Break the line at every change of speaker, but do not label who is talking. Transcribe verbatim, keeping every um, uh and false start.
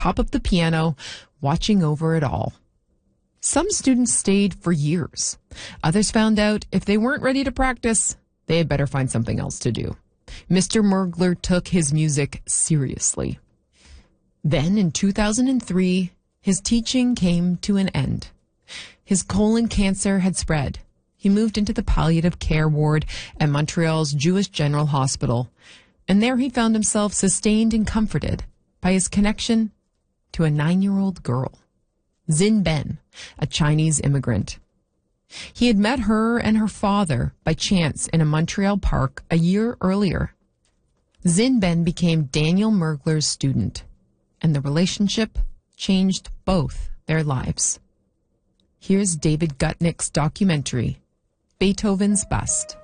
top of the piano, watching over it all. Some students stayed for years. Others found out if they weren't ready to practice, they had better find something else to do. Mister Mergler took his music seriously. Then, in two thousand three, his teaching came to an end. His colon cancer had spread. He moved into the palliative care ward at Montreal's Jewish General Hospital, and there he found himself sustained and comforted by his connection to a nine-year-old girl, Xin Ben, a Chinese immigrant. He had met her and her father by chance in a Montreal park a year earlier. Xin Ben became Daniel Mergler's student, and the relationship changed both their lives. Here's David Gutnick's documentary, Beethoven's Bust.